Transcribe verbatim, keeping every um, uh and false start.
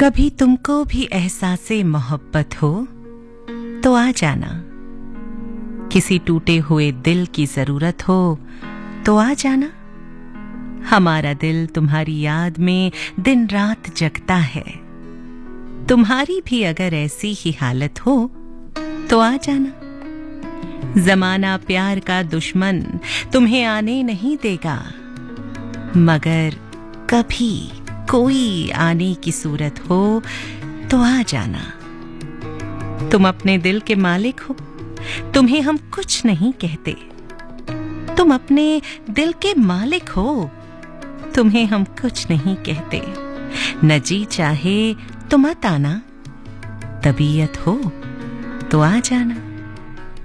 कभी तुमको भी एहसासे मोहब्बत हो तो आ जाना। किसी टूटे हुए दिल की जरूरत हो तो आ जाना। हमारा दिल तुम्हारी याद में दिन रात जगता है। तुम्हारी भी अगर ऐसी ही हालत हो तो आ जाना। जमाना प्यार का दुश्मन तुम्हें आने नहीं देगा, मगर कभी कोई आने की सूरत हो तो आ जाना। तुम अपने दिल के मालिक हो, तुम्हें हम कुछ नहीं कहते। तुम अपने दिल के मालिक हो, तुम्हें हम कुछ नहीं कहते। न जी चाहे तो मत आना, तबीयत हो तो आ जाना।